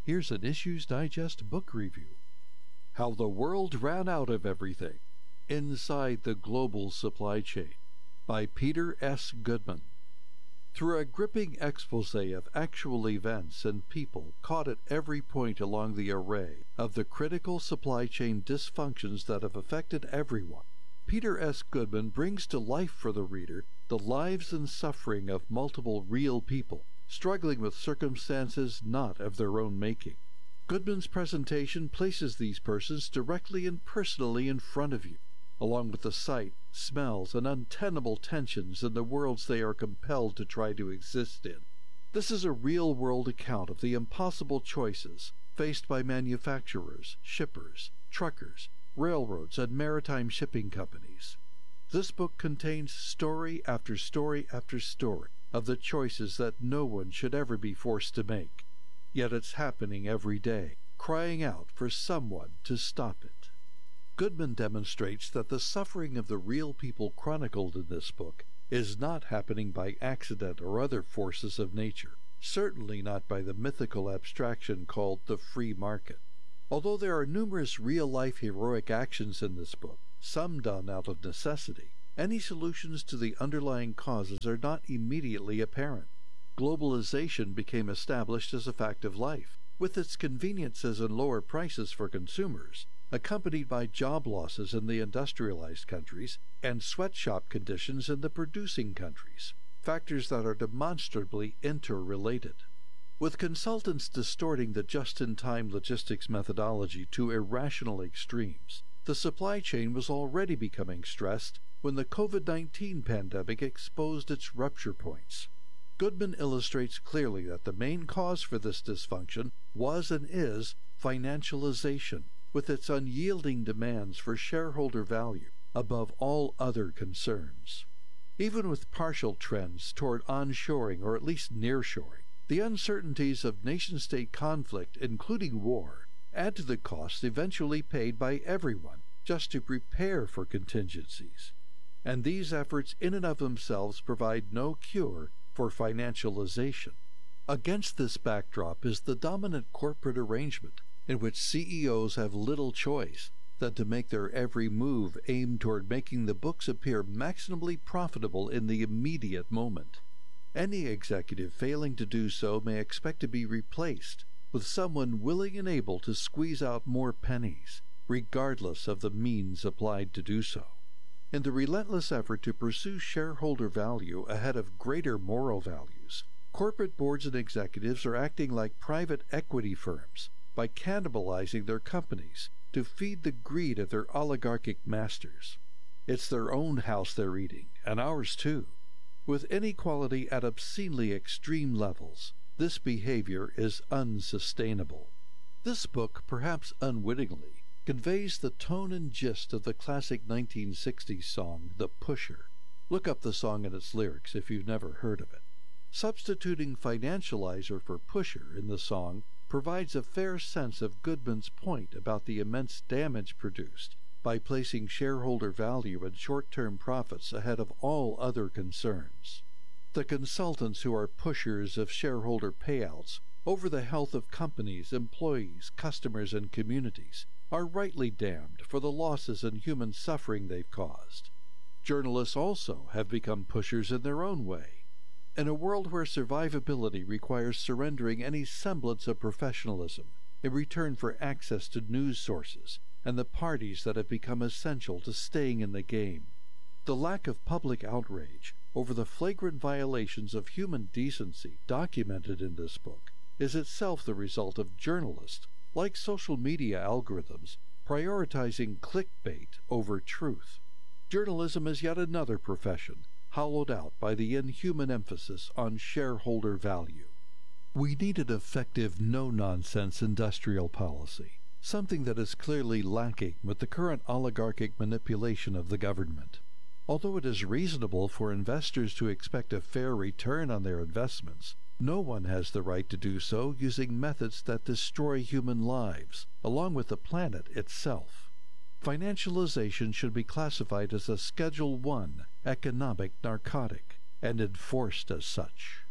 here's an Issues Digest book review. How the World Ran Out of Everything Inside the Global Supply Chain by Peter S. Goodman. Through a gripping expose of actual events and people caught at every point along the array of the critical supply chain dysfunctions that have affected everyone, Peter S. Goodman brings to life for the reader the lives and suffering of multiple real people struggling with circumstances not of their own making. Goodman's presentation places these persons directly and personally in front of you, along with the sight, smells, and untenable tensions in the worlds they are compelled to try to exist in. This is a real-world account of the impossible choices faced by manufacturers, shippers, truckers, railroads, and maritime shipping companies. This book contains story after story after story of the choices that no one should ever be forced to make. Yet it's happening every day, crying out for someone to stop it. Goodman demonstrates that the suffering of the real people chronicled in this book is not happening by accident or other forces of nature, certainly not by the mythical abstraction called the free market. Although there are numerous real-life heroic actions in this book, some done out of necessity, any solutions to the underlying causes are not immediately apparent. Globalization became established as a fact of life, with its conveniences and lower prices for consumers, accompanied by job losses in the industrialized countries and sweatshop conditions in the producing countries, factors that are demonstrably interrelated. With consultants distorting the just-in-time logistics methodology to irrational extremes, the supply chain was already becoming stressed when the COVID-19 pandemic exposed its rupture points. Goodman illustrates clearly that the main cause for this dysfunction was and is financialization, with its unyielding demands for shareholder value above all other concerns. Even with partial trends toward onshoring or at least nearshoring, the uncertainties of nation-state conflict, including war, add to the costs eventually paid by everyone just to prepare for contingencies. And these efforts in and of themselves provide no cure for financialization. Against this backdrop is the dominant corporate arrangement in which CEOs have little choice than to make their every move aimed toward making the books appear maximally profitable in the immediate moment. Any executive failing to do so may expect to be replaced with someone willing and able to squeeze out more pennies, regardless of the means applied to do so. In the relentless effort to pursue shareholder value ahead of greater moral values, corporate boards and executives are acting like private equity firms by cannibalizing their companies to feed the greed of their oligarchic masters. It's their own house they're eating, and ours too. With inequality at obscenely extreme levels, this behavior is unsustainable. This book, perhaps unwittingly, conveys the tone and gist of the classic 1960s song, The Pusher. Look up the song and its lyrics if you've never heard of it. Substituting financializer for pusher in the song provides a fair sense of Goodman's point about the immense damage produced by placing shareholder value and short-term profits ahead of all other concerns. The consultants who are pushers of shareholder payouts over the health of companies, employees, customers, and communities are rightly damned for the losses and human suffering they've caused. Journalists also have become pushers in their own way. In a world where survivability requires surrendering any semblance of professionalism in return for access to news sources and the parties that have become essential to staying in the game, the lack of public outrage over the flagrant violations of human decency documented in this book is itself the result of journalists, like social media algorithms, prioritizing clickbait over truth. Journalism is yet another profession, hollowed out by the inhuman emphasis on shareholder value. We need an effective, no-nonsense industrial policy, something that is clearly lacking with the current oligarchic manipulation of the government. Although it is reasonable for investors to expect a fair return on their investments, no one has the right to do so using methods that destroy human lives, along with the planet itself. Financialization should be classified as a Schedule I economic narcotic, and enforced as such.